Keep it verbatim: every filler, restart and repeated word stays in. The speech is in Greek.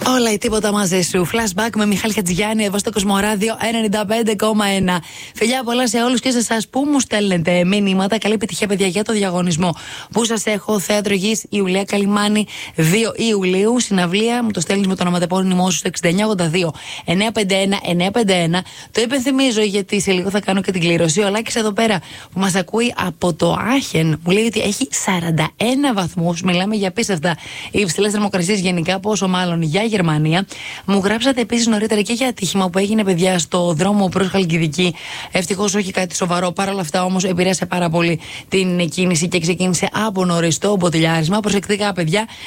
Όλα ή τίποτα μαζί σου. Flashback με Μιχάλη Χατζηγιάννη εδώ στο Κοσμοράδιο ενενήντα πέντε κόμμα ένα. Φιλιά πολλά σε όλους και σε εσάς που μου στέλνετε μηνύματα. Καλή επιτυχία, παιδιά, για το διαγωνισμό που σας έχω. Θέατρο Γης Ιουλία Καλιμάνη, δύο Ιουλίου. Συναυλία, μου το στέλνεις με το ονοματεπώνυμό σου στο εξήντα εννιά ογδόντα δύο εννιακόσια πενήντα ένα εννιακόσια πενήντα ένα. Το υπενθυμίζω γιατί σε λίγο θα κάνω και την κλήρωση. Ο Λάκης εδώ πέρα που μας ακούει από το Άχεν μου λέει ότι έχει σαράντα ένα βαθμούς. Μιλάμε για απίστευτα υψηλές θερμοκρασίες γενικά, πόσο μάλλον για Γερμανία. Μου γράψατε επίσης νωρίτερα και για ατύχημα που έγινε, παιδιά, στο δρόμο προς Χαλκιδική. Ευτυχώς όχι κάτι σοβαρό. Παρ' όλα αυτά όμως επηρέασε πάρα πολύ την κίνηση και ξεκίνησε από νωρίς το μποτιλιάρισμα. Προσεκτικά, παιδιά.